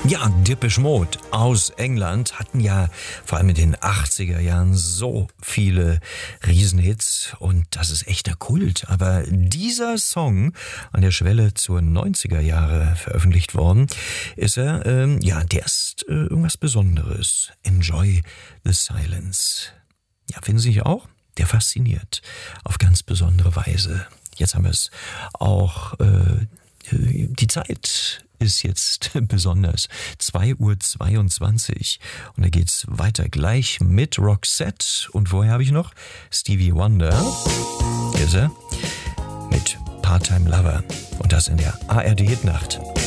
Ja, Depeche Mode aus England hatten ja vor allem in den 80er Jahren so viele Riesenhits und das ist echter Kult. Aber dieser Song, an der Schwelle zur 90er Jahre veröffentlicht worden, ist der ist irgendwas Besonderes. Enjoy the Silence. Ja, finden Sie nicht auch? Der fasziniert auf ganz besondere Weise. Jetzt haben wir es auch, die Zeit ist jetzt besonders 2:22 Uhr und da geht's weiter gleich mit Roxette und vorher habe ich noch Stevie Wonder, hier ist er, mit Part-Time Lover und das in der ARD Hitnacht.